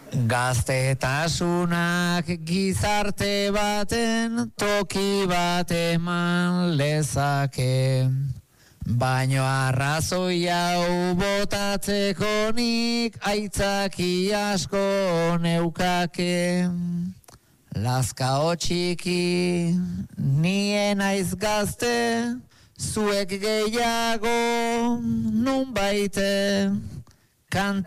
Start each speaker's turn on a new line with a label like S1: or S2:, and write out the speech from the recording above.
S1: Gaztetasunak gizarte baten toki bat eman lezake. Baino arrazoi hau botatzeko nik aitzaki asko neukake. Lazkao txiki, nien aiz gazte, zuek gehiago nun baite. Kanta